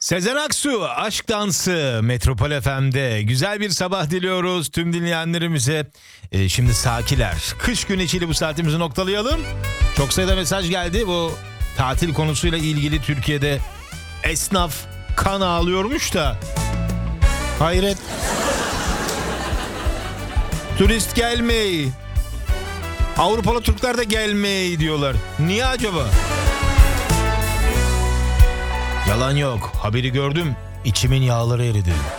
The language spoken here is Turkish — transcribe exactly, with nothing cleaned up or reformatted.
Sezen Aksu, Aşk Dansı, Metropol F M'de. Güzel bir sabah diliyoruz tüm dinleyenlerimize. Ee, şimdi sakiler. Kış güneşiyle bu saatimizi noktalayalım. Çok sayıda mesaj geldi. Bu tatil konusuyla ilgili Türkiye'de esnaf kan ağlıyormuş da. Hayret. Turist gelmeyi. Avrupalı Türkler de gelmeyi diyorlar. Niye acaba? Yalan yok. Haberi gördüm. İçimin yağları eridi.